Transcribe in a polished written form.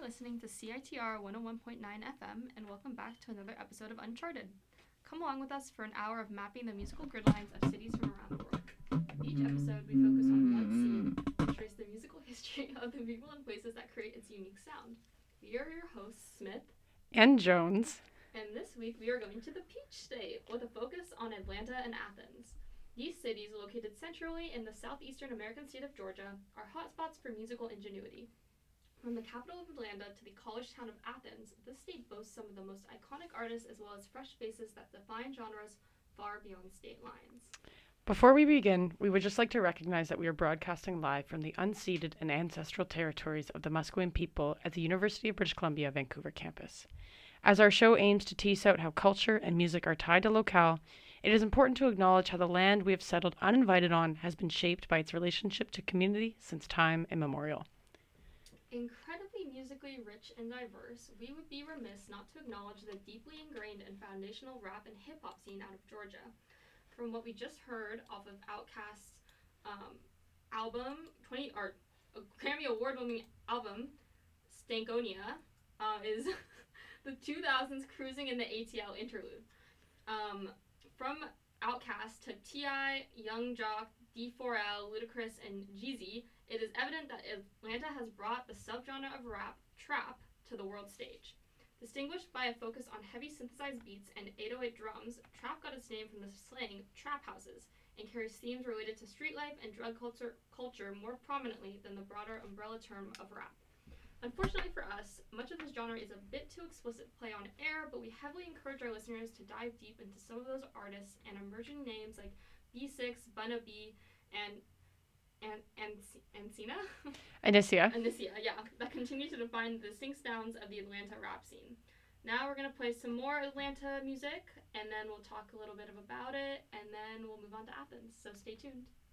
listening to CITR 101.9 FM, and welcome back to another episode of Uncharted. Come along with us for an hour of mapping the musical grid lines of cities from around the world. Each episode, we focus on one scene and trace the musical history of the people and places that create its unique sound. We are your hosts, Smith and Jones. And this week, we are going to the Peach State with a focus on Atlanta and Athens. These cities, located centrally in the southeastern American state of Georgia, are hotspots for musical ingenuity. From the capital of Atlanta to the college town of Athens, this state boasts some of the most iconic artists as well as fresh faces that define genres far beyond state lines. Before we begin, we would just like to recognize that we are broadcasting live from the unceded and ancestral territories of the Musqueam people at the University of British Columbia, Vancouver campus. As our show aims to tease out how culture and music are tied to locale, it is important to acknowledge how the land we have settled uninvited on has been shaped by its relationship to community since time immemorial. Incredibly musically rich and diverse, we would be remiss not to acknowledge the deeply ingrained and foundational rap and hip-hop scene out of Georgia. From what we just heard off of Outkast's album, Grammy Award-winning album, Stankonia, is the 2000s Cruising in the ATL interlude. From Outkast to T.I., Young Jock, D4L, Ludacris, and Jeezy, it is evident that Atlanta has brought the subgenre of rap, trap, to the world stage. Distinguished by a focus on heavy synthesized beats and 808 drums, trap got its name from the slang trap houses and carries themes related to street life and drug culture more prominently than the broader umbrella term of rap. Unfortunately for us, much of this genre is a bit too explicit to play on air, but we heavily encourage our listeners to dive deep into some of those artists and emerging names like B6, Bunna B, and Anicia, that continue to define the distinct sounds of the Atlanta rap scene. Now we're going to play some more Atlanta music, and then we'll talk a little bit about it, and then we'll move on to Athens, so stay tuned.